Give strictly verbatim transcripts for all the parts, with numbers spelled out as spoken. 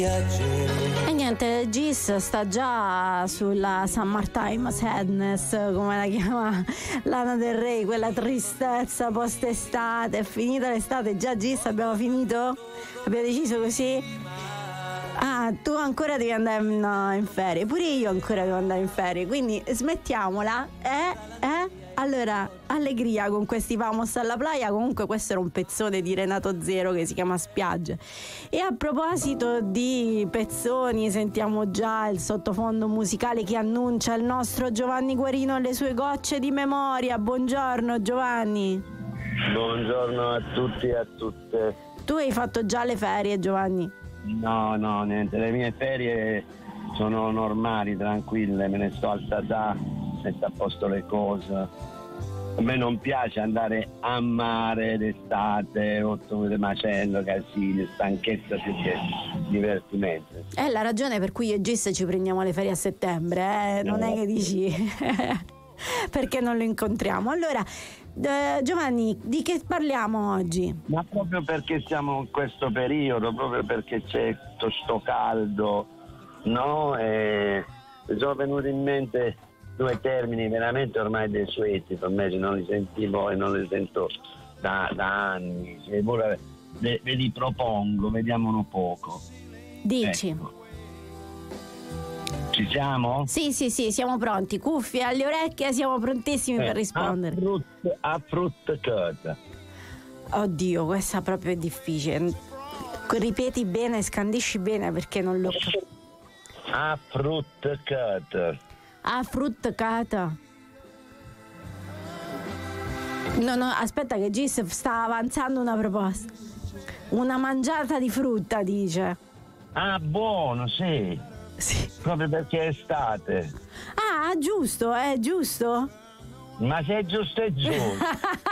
E niente, Gis sta già sulla Summertime Sadness, come la chiama Lana Del Rey, quella tristezza post-estate. È finita l'estate, già Gis abbiamo finito? Abbiamo deciso così? Ah, tu ancora devi andare in, no, in ferie, pure io ancora devo andare in ferie, quindi smettiamola, eh? Eh? Allora, allegria con questi Vamos alla playa. Comunque questo era un pezzone di Renato Zero che si chiama Spiagge. E a proposito di pezzoni, sentiamo già il sottofondo musicale che annuncia il nostro Giovanni Guarino e le sue gocce di memoria. Buongiorno Giovanni. Buongiorno a tutti e a tutte. Tu hai fatto già le ferie, Giovanni? No, no, niente, le mie ferie sono normali, tranquille, me ne sto al tatà, metto a posto le cose. A me non piace andare a mare d'estate, otto macello, casini, stanchezza più che divertimento. È la ragione per cui io e Gis ci prendiamo le ferie a settembre, eh? Non no. È che dici perché non lo incontriamo. Allora, eh, Giovanni, di che parliamo oggi? Ma proprio perché siamo in questo periodo, proprio perché c'è sto caldo, no? E mi sono venuti in mente due termini veramente ormai desueti per me, non li sentivo e non li sento da, da anni. Se vuole, ve, ve li propongo, vediamo un poco. Dici. Ecco. Ci siamo? Sì, sì, sì, siamo pronti. Cuffie alle orecchie, siamo prontissimi eh, per rispondere. A frutta, a frutta cosa? Oddio, questa proprio è difficile. Ripeti bene, scandisci bene perché non lo capisco. A frutta cosa? A frutta cata. No, no, aspetta che Gis sta avanzando una proposta. Una mangiata di frutta, dice. Ah, buono, sì. Sì. Proprio perché è estate. Ah, giusto, è giusto? Ma se è giusto è giusto.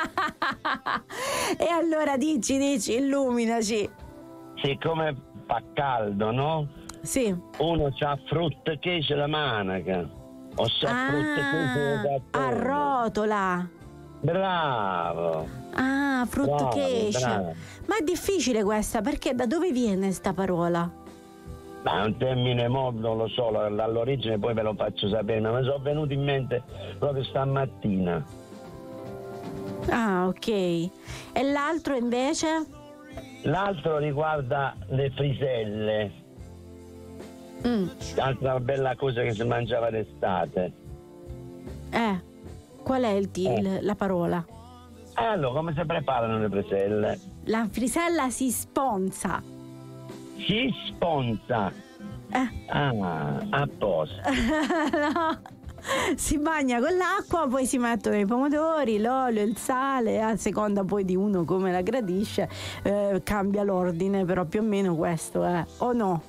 E allora dici, dici, illuminaci. Siccome fa caldo, no? Sì. Uno c'ha frutta che c'è la manaca. O sa ah, frutta che a rotola. Bravo. Ah, frutta che Ma è difficile questa, perché da dove viene sta parola? Ma è un termine mo, non lo so, all'origine poi ve lo faccio sapere, ma mi sono venuto in mente proprio stamattina. Ah, ok. E l'altro invece? L'altro riguarda le friselle. Mm. Altra bella cosa che si mangiava d'estate. Eh, qual è il til, eh. la parola? Eh, allora, come si preparano le friselle? La frisella si sponza. Si sponza. Eh. Ah, a posto. No. Si bagna con l'acqua, poi si mettono i pomodori, l'olio, il sale, a seconda poi di uno come la gradisce, eh, cambia l'ordine, però più o meno questo è, o no?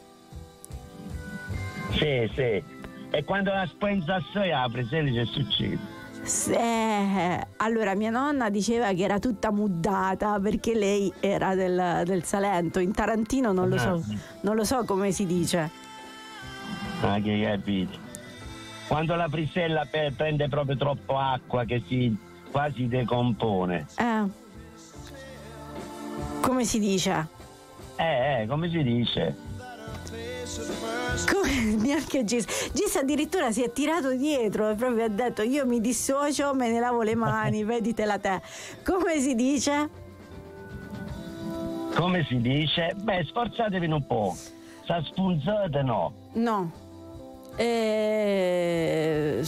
Sì, sì. E quando la sponza assai apre, se che succede? Eh, allora mia nonna diceva che era tutta muddata perché lei era del, del Salento. In tarantino non lo so, non lo so come si dice. Ah, che capito. Quando la frisella pe- prende proprio troppo acqua che si quasi decompone. Eh. Come si dice? Eh, eh, come si dice? Come neanche Gis Gis addirittura si è tirato dietro e proprio ha detto io mi dissocio, me ne lavo le mani, veditela te. Come si dice? Come si dice? Beh, sforzatevi un po'. Sa spunzate no? No. Eh...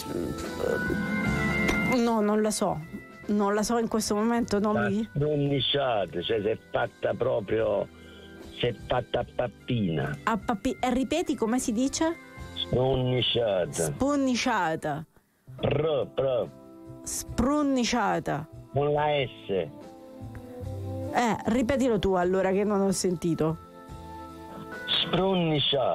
No, non la so. Non la so in questo momento, non sa mi... Sprunnisciate, cioè si è fatta proprio... si è fatta a pappina. A papi... E ripeti come si dice? Sprunnisciata. Spunnisciata. Pro, pro. Sprunnisciata. Con la S. Eh, ripetilo tu allora che non ho sentito. Sprunnisciata.